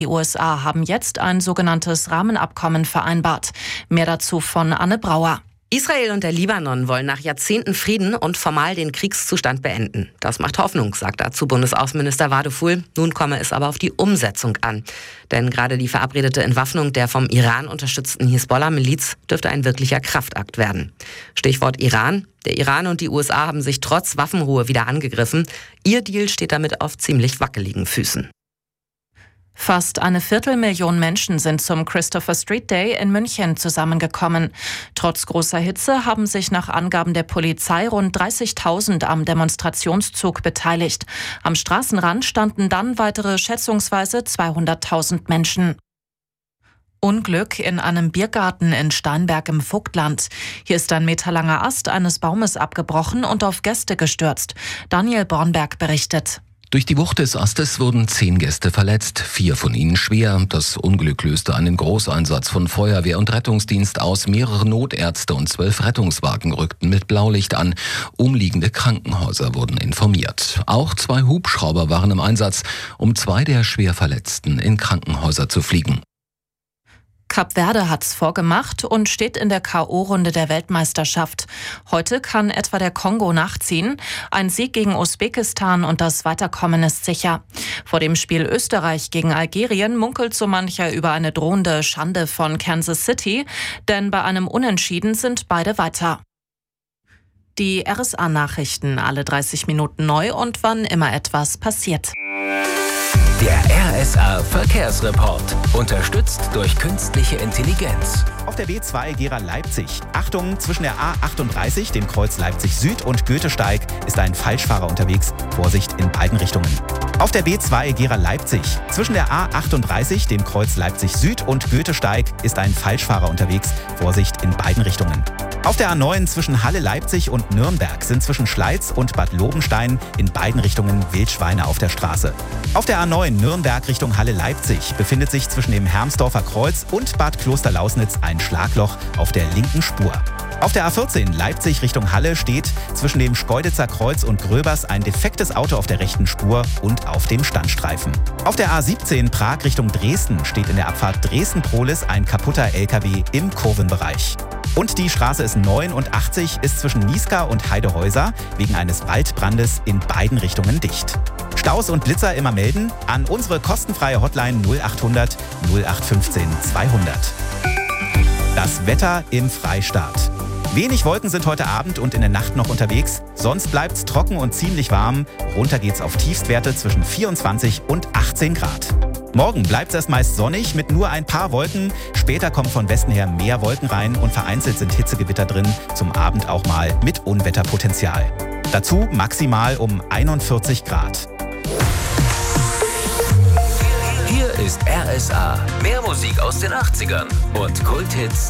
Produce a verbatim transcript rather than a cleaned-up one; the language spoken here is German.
Die U S A haben jetzt ein sogenanntes Rahmenabkommen vereinbart. Mehr dazu von Anne Brauer. Israel und der Libanon wollen nach Jahrzehnten Frieden und formal den Kriegszustand beenden. Das macht Hoffnung, sagt dazu Bundesaußenminister Wadeful. Nun komme es aber auf die Umsetzung an. Denn gerade die verabredete Entwaffnung der vom Iran unterstützten Hisbollah-Miliz dürfte ein wirklicher Kraftakt werden. Stichwort Iran. Der Iran und die U S A haben sich trotz Waffenruhe wieder angegriffen. Ihr Deal steht damit auf ziemlich wackeligen Füßen. Fast eine Viertelmillion Menschen sind zum Christopher Street Day in München zusammengekommen. Trotz großer Hitze haben sich nach Angaben der Polizei rund dreißigtausend am Demonstrationszug beteiligt. Am Straßenrand standen dann weitere schätzungsweise zweihunderttausend Menschen. Unglück in einem Biergarten in Steinberg im Vogtland. Hier ist ein meterlanger Ast eines Baumes abgebrochen und auf Gäste gestürzt. Daniel Bornberg berichtet. Durch die Wucht des Astes wurden zehn Gäste verletzt, vier von ihnen schwer. Das Unglück löste einen Großeinsatz von Feuerwehr und Rettungsdienst aus. Mehrere Notärzte und zwölf Rettungswagen rückten mit Blaulicht an. Umliegende Krankenhäuser wurden informiert. Auch zwei Hubschrauber waren im Einsatz, um zwei der Schwerverletzten in Krankenhäuser zu fliegen. Kap Verde hat's vorgemacht und steht in der K O-Runde der Weltmeisterschaft. Heute kann etwa der Kongo nachziehen. Ein Sieg gegen Usbekistan und das Weiterkommen ist sicher. Vor dem Spiel Österreich gegen Algerien munkelt so mancher über eine drohende Schande von Kansas City, denn bei einem Unentschieden sind beide weiter. Die R S A-Nachrichten alle dreißig Minuten neu und wann immer etwas passiert. Der R S A-Verkehrsreport, unterstützt durch künstliche Intelligenz. Auf der B zwei Gera Leipzig. Achtung, zwischen der A achtunddreißig, dem Kreuz Leipzig Süd und Goethesteig ist ein Falschfahrer unterwegs. Vorsicht in beiden Richtungen. Auf der B zwei Gera Leipzig. Zwischen der A achtunddreißig, dem Kreuz Leipzig Süd und Goethesteig ist ein Falschfahrer unterwegs. Vorsicht in beiden Richtungen. Auf der A neun zwischen Halle Leipzig und Nürnberg sind zwischen Schleiz und Bad Lobenstein in beiden Richtungen Wildschweine auf der Straße. Auf der A neun Nürnberg Richtung Halle Leipzig befindet sich zwischen dem Hermsdorfer Kreuz und Bad Klosterlausnitz ein Schlagloch auf der linken Spur. Auf der A vierzehn Leipzig Richtung Halle steht zwischen dem Schkeuditzer Kreuz und Gröbers ein defektes Auto auf der rechten Spur und auf dem Standstreifen. Auf der A siebzehn Prag Richtung Dresden steht in der Abfahrt Dresden-Prohlis ein kaputter L K W im Kurvenbereich. Und die Straße S neunundachtzig ist zwischen Niesgar und Heidehäuser wegen eines Waldbrandes in beiden Richtungen dicht. Staus und Blitzer immer melden an unsere kostenfreie Hotline null achthundert null acht fünfzehn zweihundert. Das Wetter im Freistaat. Wenig Wolken sind heute Abend und in der Nacht noch unterwegs. Sonst bleibt's trocken und ziemlich warm. Runter geht's auf Tiefstwerte zwischen vierundzwanzig und achtzehn Grad. Morgen bleibt es erst meist sonnig mit nur ein paar Wolken. Später kommen von Westen her mehr Wolken rein und vereinzelt sind Hitzegewitter drin. Zum Abend auch mal mit Unwetterpotenzial. Dazu maximal um einundvierzig Grad. Hier ist R S A. Mehr Musik aus den achtzigern und Kulthits